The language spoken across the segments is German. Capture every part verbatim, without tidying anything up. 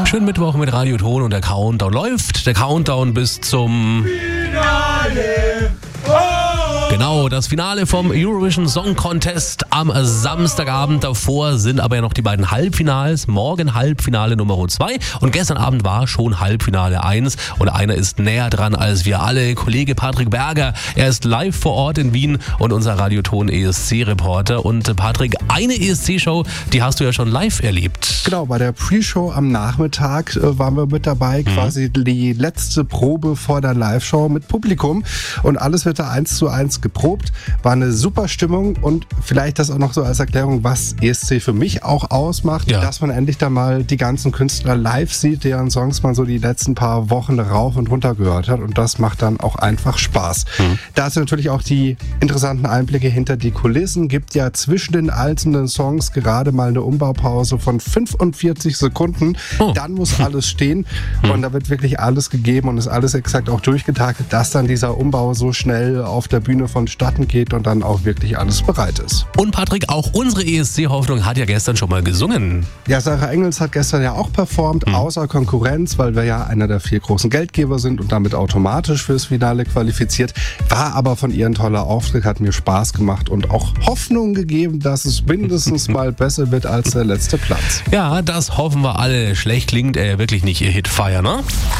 Schönen Mittwoch mit Radioton und der Countdown läuft. Der Countdown bis zum Finale. Oh! Genau, das Finale vom Eurovision Song Contest am Samstagabend. Davor sind aber ja noch die beiden Halbfinals. Morgen Halbfinale Nummer zwei und gestern Abend war schon Halbfinale eins. Und einer ist näher dran als wir alle. Kollege Patrick Berger, er ist live vor Ort in Wien und unser Radioton E S C-Reporter. Und Patrick, eine E S C-Show, die hast du ja schon live erlebt. Genau, bei der Pre-Show am Nachmittag äh, waren wir mit dabei. Mhm. Quasi die letzte Probe vor der Live-Show mit Publikum. Und alles wird da eins zu eins geprobt. War eine super Stimmung und vielleicht das auch noch so als Erklärung, was E S C für mich auch ausmacht, ja. Dass man endlich da mal die ganzen Künstler live sieht, deren Songs man so die letzten paar Wochen rauf und runter gehört hat und das macht dann auch einfach Spaß. Mhm. Da es natürlich auch die interessanten Einblicke hinter die Kulissen gibt, ja zwischen den einzelnen Songs gerade mal eine Umbaupause von fünfundvierzig Sekunden. Oh. Dann muss alles stehen mhm. und da wird wirklich alles gegeben und ist alles exakt auch durchgetaktet, dass dann dieser Umbau so schnell auf der Bühne vonstatten geht und dann auch wirklich alles bereit ist. Und Patrick, auch unsere E S C-Hoffnung hat ja gestern schon mal gesungen. Ja, Sarah Engels hat gestern ja auch performt, mhm. außer Konkurrenz, weil wir ja einer der vier großen Geldgeber sind und damit automatisch fürs Finale qualifiziert. War aber von ihr ein toller Auftritt, hat mir Spaß gemacht und auch Hoffnung gegeben, dass es mindestens mal besser wird als der letzte Platz. Ja, das hoffen wir alle. Schlecht klingt er wirklich nicht, ihr Hit Fire, ne?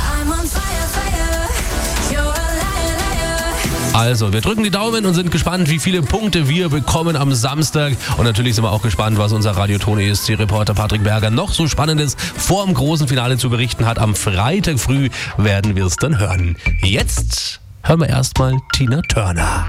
Also, wir drücken die Daumen und sind gespannt, wie viele Punkte wir bekommen am Samstag. Und natürlich sind wir auch gespannt, was unser Radioton E S C-Reporter Patrick Berger noch so Spannendes vor dem großen Finale zu berichten hat. Am Freitag früh werden wir es dann hören. Jetzt hören wir erstmal Tina Turner.